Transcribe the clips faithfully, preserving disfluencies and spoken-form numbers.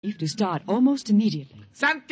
to start almost immediately. What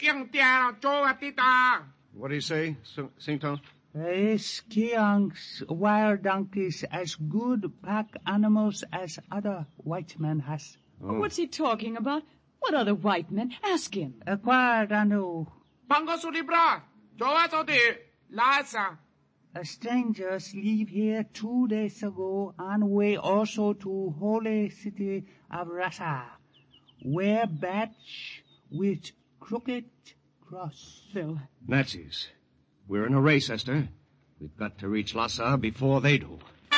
do you say, Sington? Yes, Kiang's wild donkeys as good pack animals as other white men has. Oh. What's he talking about? What other white men? Ask him. Acquired anu. Pangosulibra. Joazodi. Lasa. Strangers leave here two days ago on way also to holy city of Rasa. Wear badge with crooked cross. Phil. Nazis. We're in a race, Esther. We've got to reach Lhasa before they do.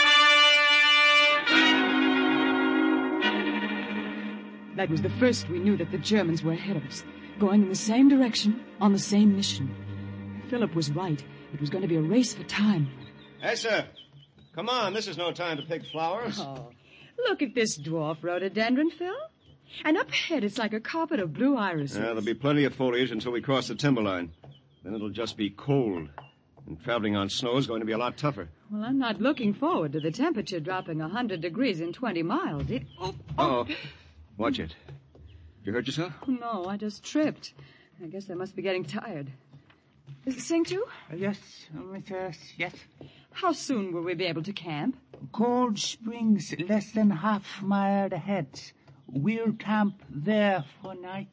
That was the first we knew that the Germans were ahead of us, going in the same direction, on the same mission. Philip was right. It was going to be a race for time. Esther, come on. This is no time to pick flowers. Oh, look at this dwarf rhododendron, Phil. And up ahead, it's like a carpet of blue irises. Yeah, there'll be plenty of foliage until we cross the timberline. Then it'll just be cold. And traveling on snow is going to be a lot tougher. Well, I'm not looking forward to the temperature dropping a hundred degrees in twenty miles. It... Oh, oh. oh. Watch it. Did you hurt yourself? No, I just tripped. I guess I must be getting tired. Sing to? Uh, yes, Missus Yes. How soon will we be able to camp? Cold Springs, less than half mile ahead. We'll camp there for night.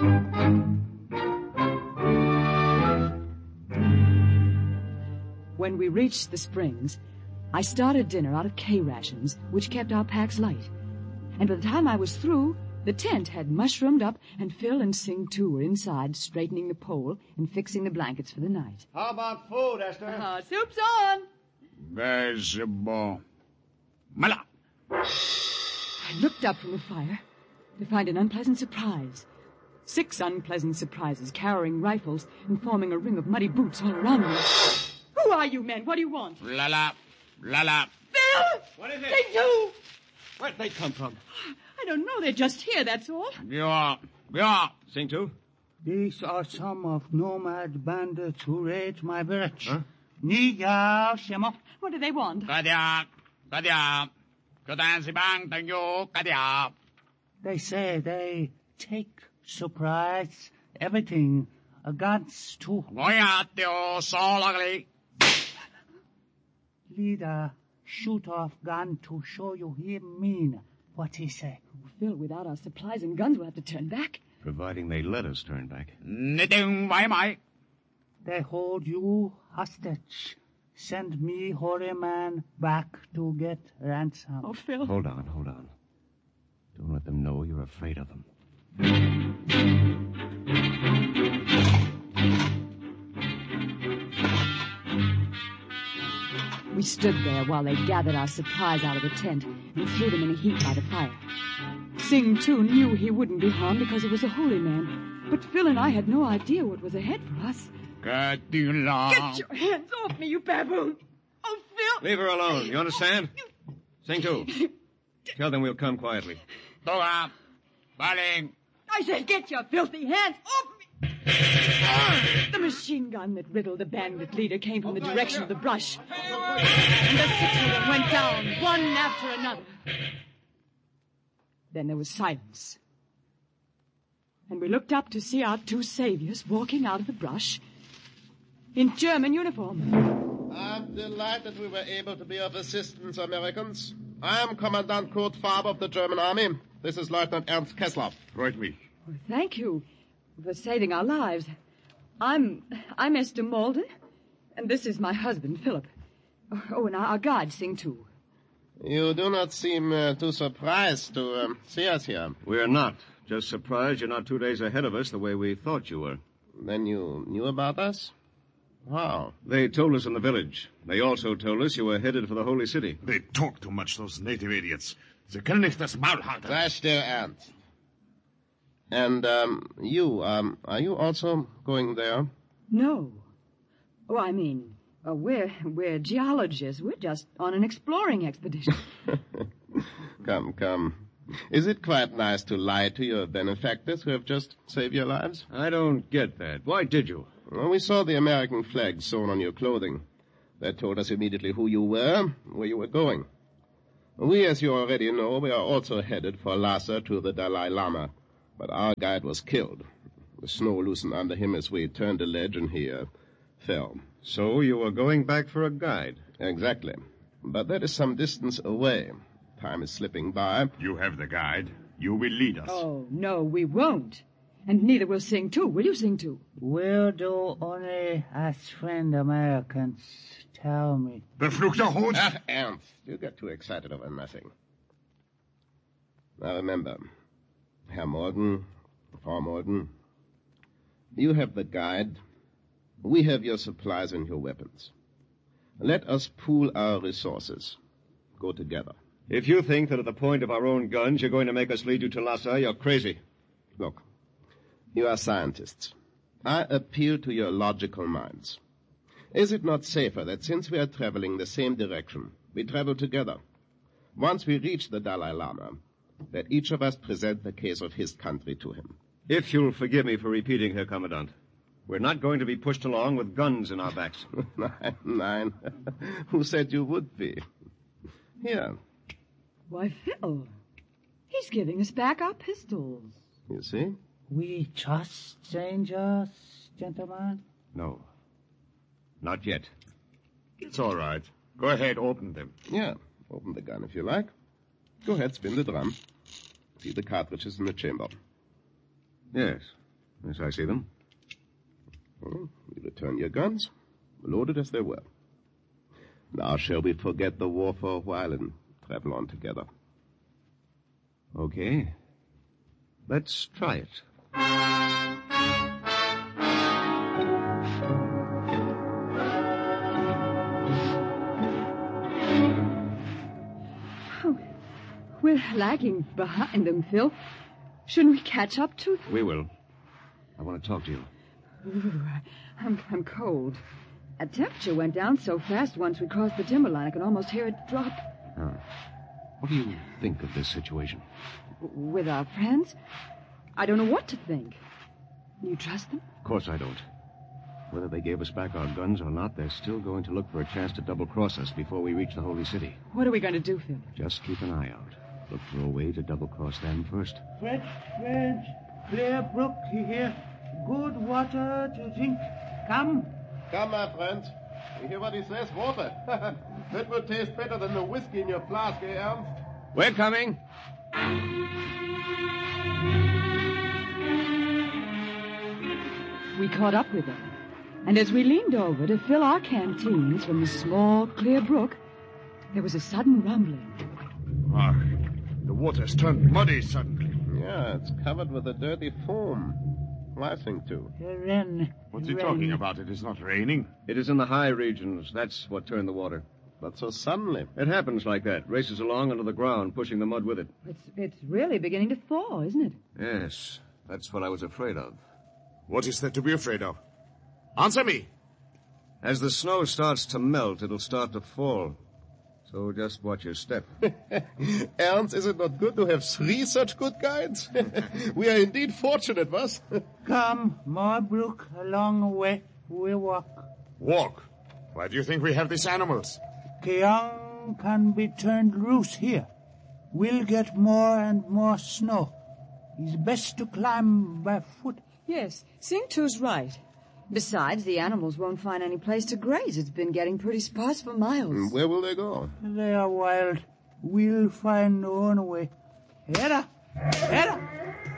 When we reached the springs, I started dinner out of K rations, which kept our packs light. And by the time I was through, the tent had mushroomed up, and Phil and Sing too were inside, straightening the pole and fixing the blankets for the night. How about food, Esther? Uh, soup's on. Very bon. Mala. I looked up from the fire to find an unpleasant surprise. Six unpleasant surprises, carrying rifles and forming a ring of muddy boots all around me. Who are you men? What do you want? La-la. La-la. Phil! What is it? They do! Where'd they come from? I don't know. They're just here, that's all. Yeah. Yeah. Sing to? These are some of nomad bandits who raid my village. Huh? What do they want? Kadia. Kadia. Kadansi thank you. Kadia. They say they take surprise everything. A guns too. Goyatio solagli. Leader, shoot off gun to show you he mean what he say. Oh, Phil, without our supplies and guns, we'll have to turn back. Providing they let us turn back. They hold you hostage. Send me, holy man, back to get ransom. Oh, Phil. Hold on, hold on. Don't let them know you're afraid of them. We stood there while they gathered our supplies out of the tent and threw them in a heap by the fire. Sing, too, knew he wouldn't be harmed because he was a holy man. But Phil and I had no idea what was ahead for us. Get your hands off me, you baboon! Oh, Phil! Leave her alone, you understand? Sing to. Tell them we'll come quietly. Toga. Baling. I said get your filthy hands off me! The machine gun that riddled the bandit leader came from the direction of the brush. And the six of them went down, one after another. Then there was silence. And we looked up to see our two saviors walking out of the brush in German uniform. I'm delighted we were able to be of assistance, Americans. I am Commandant Kurt Faber of the German Army. This is Lieutenant Ernst Kessler. Freut mich. Well, thank you for saving our lives. I'm I'm Esther Malden, and this is my husband, Philip. Oh, and our, our guide, Sing too. You do not seem uh, too surprised to uh, see us here. We're not. Just surprised you're not two days ahead of us the way we thought you were. Then you knew about us? How? They told us in the village. They also told us you were headed for the holy city. They talk too much, those native idiots. Sie können nicht das Maul halten. Sei still, Ernst. And, um, you, um, are you also going there? No. Oh, I mean, uh, we're, we're geologists. We're just on an exploring expedition. Come, come. Is it quite nice to lie to your benefactors who have just saved your lives? I don't get that. Why did you? Well, we saw the American flag sewn on your clothing. That told us immediately who you were, where you were going. We, as you already know, we are also headed for Lhasa to the Dalai Lama. But our guide was killed. The snow loosened under him as we turned the ledge, and he uh, fell. So you were going back for a guide? Exactly. But that is some distance away. Time is slipping by. You have the guide. You will lead us. Oh, no, we won't. And neither will Sing Tu. Will you, Sing Tu? Will do only as friend Americans tell me. Verfluchter Hund! Ah, Ernst, you get too excited over nothing. Now remember, Herr Morgan, Frau Morgan, you have the guide. We have your supplies and your weapons. Let us pool our resources. Go together. If you think that at the point of our own guns you're going to make us lead you to Lhasa, you're crazy. Look, you are scientists. I appeal to your logical minds. Is it not safer that since we are traveling the same direction, we travel together? Once we reach the Dalai Lama, that each of us present the case of his country to him. If you'll forgive me for repeating, Herr Commandant, we're not going to be pushed along with guns in our backs. Nine, nine. Who said you would be? Here. Why, Phil, he's giving us back our pistols. You see? We trust strangers, gentlemen? No. Not yet. It's all right. Go ahead, open them. Yeah. Open the gun if you like. Go ahead, spin the drum. See the cartridges in the chamber. Yes. Yes, I see them. Well, you return your guns, loaded as they were. Now shall we forget the war for a while and travel on together? Okay. Let's try it. Oh, we're lagging behind them, Phil. Shouldn't we catch up to them? We will. I want to talk to you. Ooh, I'm, I'm cold. Our temperature went down so fast once we crossed the timberline, I could almost hear it drop. Oh. What do you think of this situation? With our friends? I don't know what to think. You trust them? Of course I don't. Whether they gave us back our guns or not, they're still going to look for a chance to double-cross us before we reach the Holy City. What are we going to do, Phil? Just keep an eye out. Look for a way to double-cross them first. French, French, clear brook here. Good water to drink. Come. Come, my friend. You hear what he says? Water. That will taste better than the whiskey in your flask, eh, Ernst? We're coming. We caught up with them. And as we leaned over to fill our canteens from the small, clear brook, there was a sudden rumbling. Ah, the water's turned muddy suddenly. Yeah, it's covered with a dirty foam. I think too. Rain. What's he rain. talking about? It is not raining. It is in the high regions. That's what turned the water. But so suddenly. It happens like that. Races along under the ground, pushing the mud with it. It's, it's really beginning to thaw, isn't it? Yes, that's what I was afraid of. What is there to be afraid of? Answer me. As the snow starts to melt, it'll start to fall. So just watch your step. Ernst, is it not good to have three such good guides? We are indeed fortunate, was? Come, more brook, a long way. We walk. Walk. Why do you think we have these animals? Keong can be turned loose here. We'll get more and more snow. It's best to climb by foot. Yes, Sing Tu's right. Besides, the animals won't find any place to graze. It's been getting pretty sparse for miles. Where will they go? They are wild. We'll find our own way. Hera! Hera!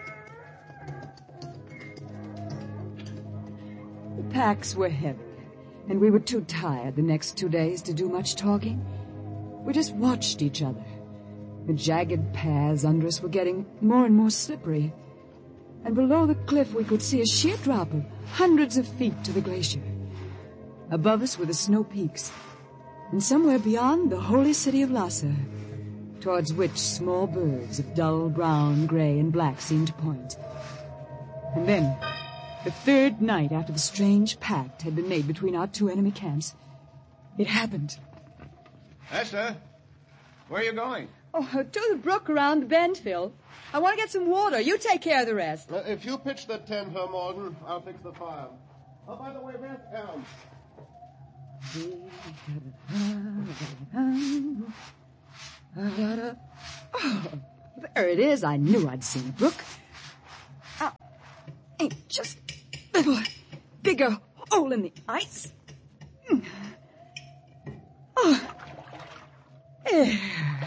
The packs were heavy, and we were too tired the next two days to do much talking. We just watched each other. The jagged paths under us were getting more and more slippery. And below the cliff we could see a sheer drop of hundreds of feet to the glacier. Above us were the snow peaks, and somewhere beyond the holy city of Lhasa, towards which small birds of dull brown, gray, and black seemed to point. And then, the third night after the strange pact had been made between our two enemy camps, it happened. Esther, where are you going? Oh, to the brook around the bend, Phil. I want to get some water. You take care of the rest. Uh, if you pitch the tent, Herr Morgan, I'll fix the fire. Oh, by the way, where's Ernst? Oh, there it is. I knew I'd seen a brook. ain't just a little bigger hole in the ice. Oh. There.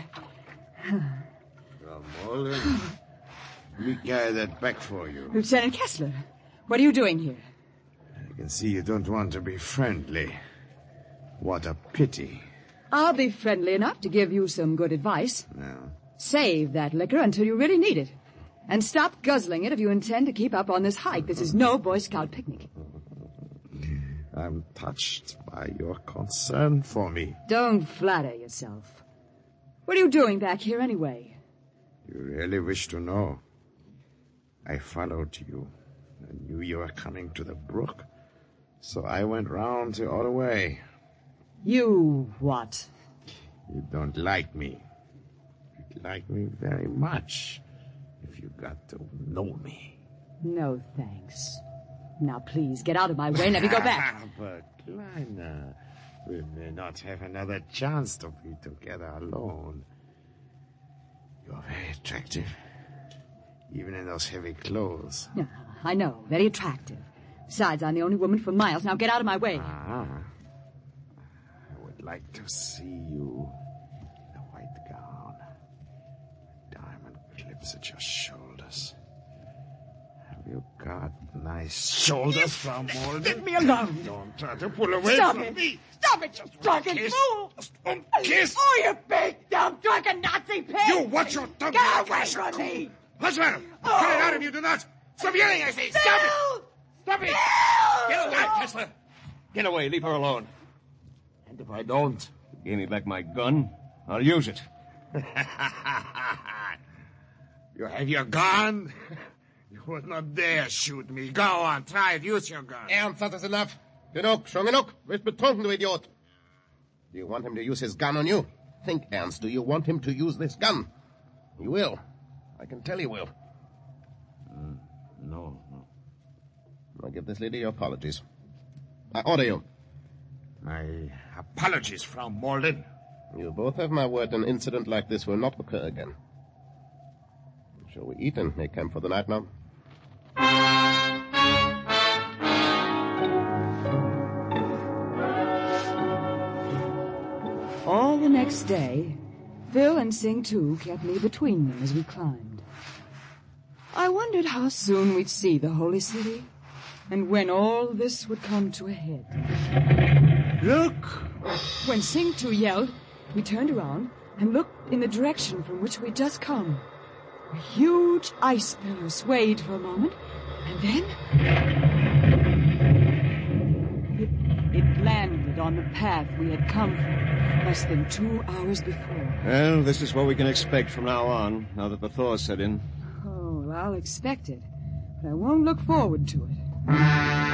Well, Malden, let me carry that back for you. Lieutenant Kessler, what are you doing here? I can see you don't want to be friendly. What a pity. I'll be friendly enough to give you some good advice. No. Save that liquor until you really need it. And stop guzzling it if you intend to keep up on this hike. This is no Boy Scout picnic. I'm touched by your concern for me. Don't flatter yourself. What are you doing back here anyway? You really wish to know? I followed you. I knew you were coming to the brook, so I went round the other way. You what? You don't like me. You'd like me very much if you got to know me. No, thanks. Now, please, get out of my way and let me go back. But, Kleiner, we may not have another chance to be together alone. You're very attractive, even in those heavy clothes. Yeah, I know, very attractive. Besides, I'm the only woman for miles. Now, get out of my way. Ah. I would like to see you in a white gown, diamond clips at your shoulders. Have you got nice shoulders, Frau Malden? Leave me alone. Don't try to pull away Stop from it. me. Stop it, you drunken kiss. fool. Just one kiss. Oh, you big, dumb, drunken Nazi pig. You watch your tongue. Get you away rascal. from me. Husband, Oh. get it out of you, do not. Stop yelling, I say. Stop it. Bill! Stop it. Bill! Get away, Kessler. Get away. Leave her alone. And if I don't? Give me back my gun. I'll use it. You have your gun? You would not dare shoot me. Go on, try it. Use your gun. Ernst, that is enough. Genug, schon genug. Bist betrunken, du Idiot. Do you want him to use his gun on you? Think, Ernst, do you want him to use this gun? He will. I can tell he will. Mm, no, no. I'll give this lady your apologies. I order you. My apologies, Frau Malden. You both have my word an incident like this will not occur again. Shall we eat and make camp for the night now? All the next day, Phil and Sing Tu kept me between them as we climbed. I wondered how soon we'd see the holy city, and when all this would come to a head. Look! When Sing Tu yelled, we turned around and looked in the direction from which we'd just come. A huge ice pillar swayed for a moment, and then it, it landed on the path we had come from less than two hours before. Well, this is what we can expect from now on, now that the thaw set in. Oh, well, I'll expect it, but I won't look forward to it.